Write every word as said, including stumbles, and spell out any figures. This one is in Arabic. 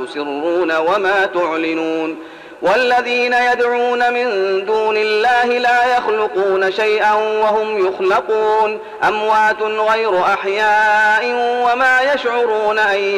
تسرون وما تعلنون والذين يدعون من دون الله لا يخلقون شيئا وهم يخلقون أموات غير أحياء وما يشعرون أن